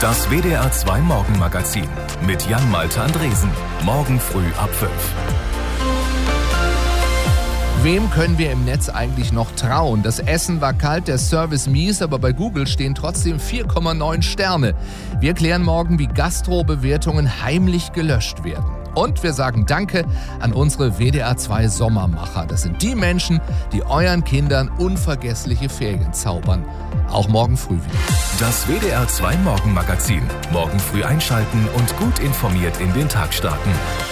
Das WDR 2 Morgenmagazin mit Jan-Malte Andresen. Morgen früh ab 5. Wem können wir im Netz eigentlich noch trauen? Das Essen war kalt, der Service mies, aber bei Google stehen trotzdem 4,9 Sterne. Wir klären morgen, wie Gastro-Bewertungen heimlich gelöscht werden. Und wir sagen Danke an unsere WDR 2 Sommermacher. Das sind die Menschen, die euren Kindern unvergessliche Ferien zaubern. Auch morgen früh wieder. Das WDR 2 Morgenmagazin. Morgen früh einschalten und gut informiert in den Tag starten.